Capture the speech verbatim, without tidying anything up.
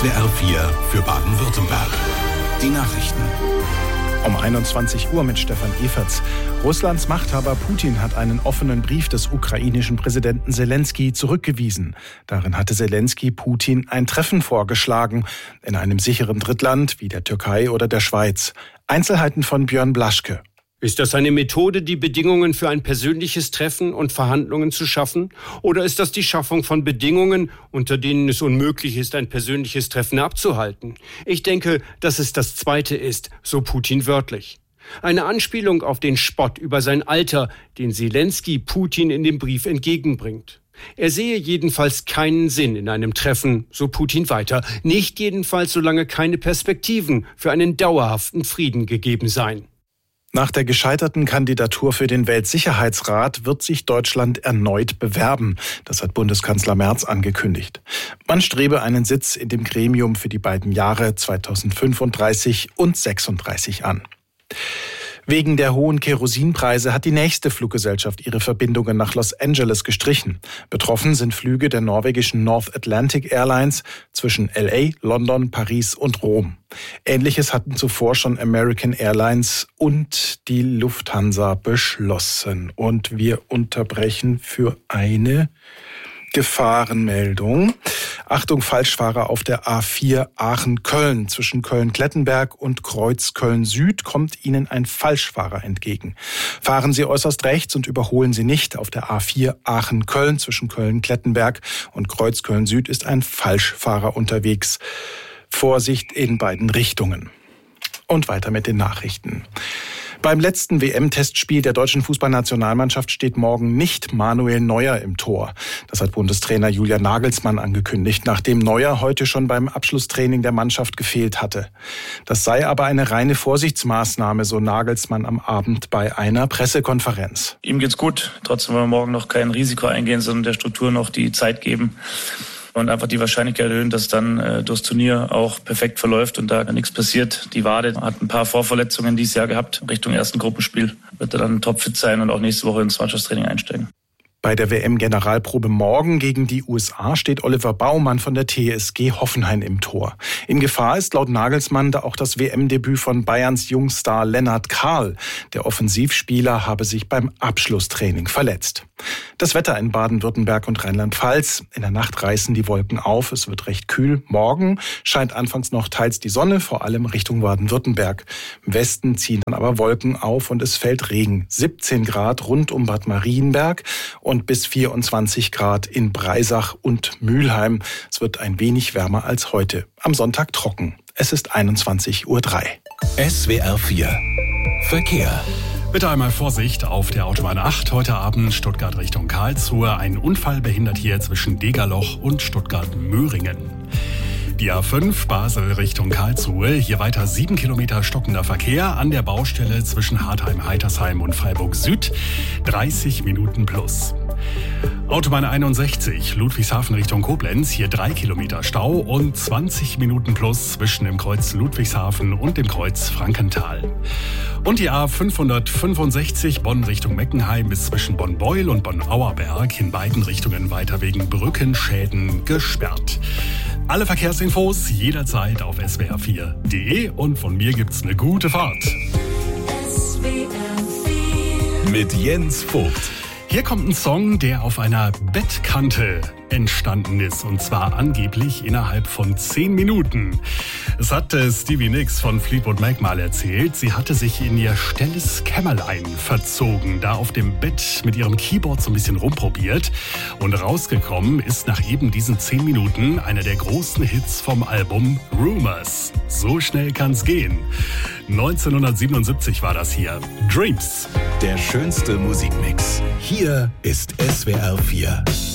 S W R vier für Baden-Württemberg. Die Nachrichten. Um einundzwanzig Uhr mit Stefan Everts. Russlands Machthaber Putin hat einen offenen Brief des ukrainischen Präsidenten Selenskyj zurückgewiesen. Darin hatte Selenskyj Putin ein Treffen vorgeschlagen, in einem sicheren Drittland wie der Türkei oder der Schweiz. Einzelheiten von Björn Blaschke. Ist das eine Methode, die Bedingungen für ein persönliches Treffen und Verhandlungen zu schaffen? Oder ist das die Schaffung von Bedingungen, unter denen es unmöglich ist, ein persönliches Treffen abzuhalten? Ich denke, dass es das Zweite ist, so Putin wörtlich. Eine Anspielung auf den Spott über sein Alter, den Selenskyj Putin in dem Brief entgegenbringt. Er sehe jedenfalls keinen Sinn in einem Treffen, so Putin weiter. Nicht jedenfalls, solange keine Perspektiven für einen dauerhaften Frieden gegeben seien. Nach der gescheiterten Kandidatur für den Weltsicherheitsrat wird sich Deutschland erneut bewerben. Das hat Bundeskanzler Merz angekündigt. Man strebe einen Sitz in dem Gremium für die beiden Jahre zweitausendfünfunddreißig und sechsunddreißig an. Wegen der hohen Kerosinpreise hat die nächste Fluggesellschaft ihre Verbindungen nach Los Angeles gestrichen. Betroffen sind Flüge der norwegischen North Atlantic Airlines zwischen L A, London, Paris und Rom. Ähnliches hatten zuvor schon American Airlines und die Lufthansa beschlossen. Und wir unterbrechen für eine Gefahrenmeldung. Achtung, Falschfahrer auf der A vier Aachen-Köln. Zwischen Köln-Klettenberg und Kreuz-Köln-Süd kommt Ihnen ein Falschfahrer entgegen. Fahren Sie äußerst rechts und überholen Sie nicht. Auf der A vier Aachen-Köln zwischen Köln-Klettenberg und Kreuz-Köln-Süd ist ein Falschfahrer unterwegs. Vorsicht in beiden Richtungen. Und weiter mit den Nachrichten. Beim letzten W M-Testspiel der deutschen Fußballnationalmannschaft steht morgen nicht Manuel Neuer im Tor. Das hat Bundestrainer Julian Nagelsmann angekündigt, nachdem Neuer heute schon beim Abschlusstraining der Mannschaft gefehlt hatte. Das sei aber eine reine Vorsichtsmaßnahme, so Nagelsmann am Abend bei einer Pressekonferenz. Ihm geht's gut. Trotzdem wollen wir morgen noch kein Risiko eingehen, sondern der Struktur noch die Zeit geben. Und einfach die Wahrscheinlichkeit erhöhen, dass dann äh, das Turnier auch perfekt verläuft und da nichts passiert. Die Wade hat ein paar Vorverletzungen dieses Jahr gehabt. Richtung ersten Gruppenspiel wird er dann topfit sein und auch nächste Woche ins Mannschaftstraining einsteigen. Bei der W M-Generalprobe morgen gegen die U S A steht Oliver Baumann von der T S G Hoffenheim im Tor. In Gefahr ist laut Nagelsmann da auch das W M-Debüt von Bayerns Jungstar Lennart Kahl. Der Offensivspieler habe sich beim Abschlusstraining verletzt. Das Wetter in Baden-Württemberg und Rheinland-Pfalz. In der Nacht reißen die Wolken auf, es wird recht kühl. Morgen scheint anfangs noch teils die Sonne, vor allem Richtung Baden-Württemberg. Im Westen ziehen dann aber Wolken auf und es fällt Regen. siebzehn Grad rund um Bad Marienberg und bis vierundzwanzig Grad in Breisach und Mülheim. Es wird ein wenig wärmer als heute. Am Sonntag trocken. Es ist einundzwanzig Uhr drei. S W R vier Verkehr. Bitte einmal Vorsicht auf der Autobahn acht. Heute Abend Stuttgart Richtung Karlsruhe. Ein Unfall behindert hier zwischen Degerloch und Stuttgart-Möhringen. Die A fünf Basel Richtung Karlsruhe. Hier weiter sieben Kilometer stockender Verkehr an der Baustelle zwischen Hartheim-Heitersheim und Freiburg Süd. dreißig Minuten plus. Autobahn einundsechzig Ludwigshafen Richtung Koblenz. Hier drei Kilometer Stau und zwanzig Minuten plus zwischen dem Kreuz Ludwigshafen und dem Kreuz Frankenthal. Und die A fünfhundertfünfundsechzig Bonn Richtung Meckenheim bis zwischen Bonn-Beul und Bonn-Auerberg in beiden Richtungen weiter wegen Brückenschäden gesperrt. Alle Verkehrsinfos jederzeit auf S W R vier Punkt de und von mir gibt's eine gute Fahrt. S W R vier mit Jens Vogt. Hier kommt ein Song, der auf einer Bettkante entstanden ist. Und zwar angeblich innerhalb von zehn Minuten. Es hat äh, Stevie Nicks von Fleetwood Mac mal erzählt. Sie hatte sich in ihr stilles Kämmerlein verzogen, da auf dem Bett mit ihrem Keyboard so ein bisschen rumprobiert. Und rausgekommen ist nach eben diesen zehn Minuten einer der großen Hits vom Album Rumors. So schnell kann's gehen. neunzehnhundertsiebenundsiebzig war das hier. Dreams. Der schönste Musikmix. Hier ist S W R vier.